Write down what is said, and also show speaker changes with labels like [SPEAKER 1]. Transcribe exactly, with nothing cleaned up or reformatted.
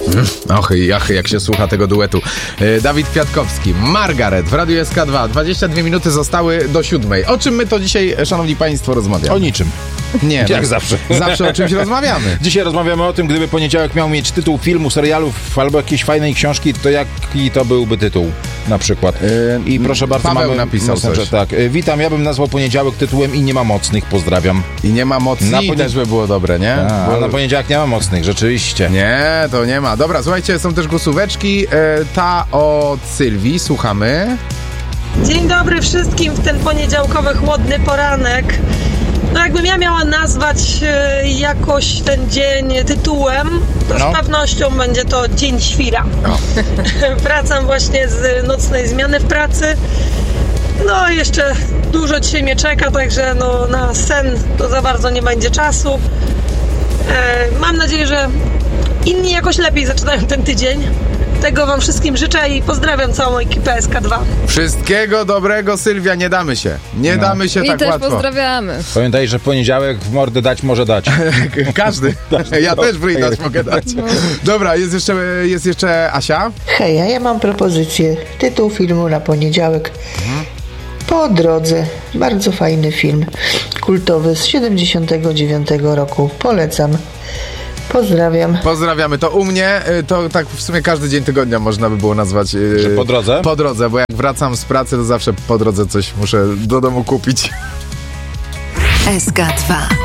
[SPEAKER 1] Och, ach, jak się słucha tego duetu. Dawid Kwiatkowski, Margaret w Radiu S K dwa. dwadzieścia dwie minuty zostały do siódmej. O czym my to dzisiaj, szanowni państwo, rozmawiamy?
[SPEAKER 2] O niczym.
[SPEAKER 1] Nie.
[SPEAKER 2] Jak
[SPEAKER 1] no,
[SPEAKER 2] zawsze.
[SPEAKER 1] Zawsze o czymś rozmawiamy.
[SPEAKER 2] Dzisiaj rozmawiamy o tym, gdyby poniedziałek miał mieć tytuł filmu, serialu albo jakiejś fajnej książki, to jaki to byłby tytuł na przykład? Yy, I proszę bardzo,
[SPEAKER 1] Paweł
[SPEAKER 2] mamy
[SPEAKER 1] napisał coś.
[SPEAKER 2] Tak. Yy, witam, ja bym nazwał poniedziałek tytułem I nie ma mocnych, pozdrawiam.
[SPEAKER 1] I nie ma mocni,
[SPEAKER 2] Na ponie...
[SPEAKER 1] też by było dobre, nie?
[SPEAKER 2] A,
[SPEAKER 1] Bo...
[SPEAKER 2] na poniedziałek nie ma mocnych, rzeczywiście.
[SPEAKER 1] Nie, to nie ma. Dobra, słuchajcie, są też głosóweczki. Yy, ta od Sylwii, słuchamy.
[SPEAKER 3] Dzień dobry wszystkim w ten poniedziałkowy chłodny poranek. No jakbym ja miała nazwać e, jakoś ten dzień tytułem, to
[SPEAKER 2] no.
[SPEAKER 3] z pewnością będzie to Dzień Świra.
[SPEAKER 1] No.
[SPEAKER 3] Wracam właśnie z nocnej zmiany w pracy. No jeszcze dużo dzisiaj mnie czeka, także no, na sen to za bardzo nie będzie czasu. E, mam nadzieję, że inni jakoś lepiej zaczynają ten tydzień. Tego wam wszystkim życzę i pozdrawiam całą ekipę S K dwa.
[SPEAKER 1] Wszystkiego dobrego, Sylwia, nie damy się. Nie
[SPEAKER 2] No.
[SPEAKER 1] damy się
[SPEAKER 4] I
[SPEAKER 1] tak
[SPEAKER 4] też
[SPEAKER 1] łatwo.
[SPEAKER 4] pozdrawiamy.
[SPEAKER 2] Pamiętaj, że w poniedziałek w mordę dać może dać.
[SPEAKER 1] Każdy. Ja też w ryj dać mogę dać. Dobra, jest jeszcze, jest jeszcze Asia.
[SPEAKER 5] Hej, ja mam propozycję. Tytuł filmu na poniedziałek. Po drodze. Bardzo fajny film. Kultowy z siedemdziesiątego dziewiątego roku. Polecam. Pozdrawiam.
[SPEAKER 1] Pozdrawiamy. To u mnie, to tak w sumie każdy dzień tygodnia można by było nazwać.
[SPEAKER 2] Że po drodze?
[SPEAKER 1] Po drodze, bo jak wracam z pracy, to zawsze po drodze coś muszę do domu kupić.
[SPEAKER 6] S K dwa.